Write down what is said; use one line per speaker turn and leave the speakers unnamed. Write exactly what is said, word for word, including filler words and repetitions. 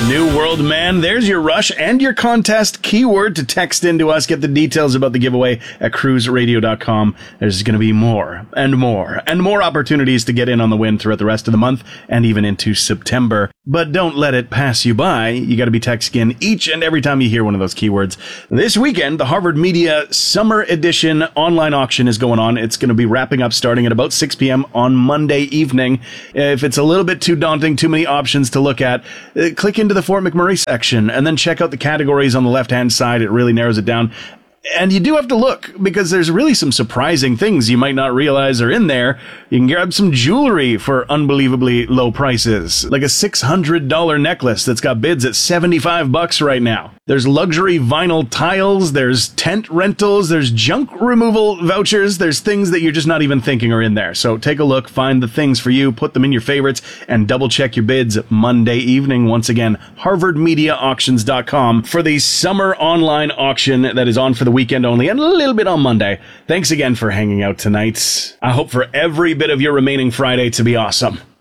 New World Man, there's your rush and your contest keyword to text into us. Get the details about the giveaway at cruise radio dot com. There's going to be more and more and more opportunities to get in on the win throughout the rest of the month and even into September. But don't let it pass you by. You got to be texting in each and every time you hear one of those keywords. This weekend, the Harvard Media Summer Edition online auction is going on. It's going to be wrapping up starting at about six p.m. on Monday evening. If it's a little bit too daunting, too many options to look at, uh, click into the Fort McMurray section and then check out the categories on the left-hand side. It really narrows it down. And you do have to look, because there's really some surprising things you might not realize are in there. You can grab some jewelry for unbelievably low prices, like a six hundred dollars necklace that's got bids at seventy-five bucks right now. There's luxury vinyl tiles, there's tent rentals, there's junk removal vouchers, there's things that you're just not even thinking are in there. So take a look, find the things for you, put them in your favorites, and double check your bids Monday evening. Once again, harvard media auctions dot com for the summer online auction that is on for the weekend only, and a little bit on Monday. Thanks again for hanging out tonight. I hope for every bit of your remaining Friday to be awesome.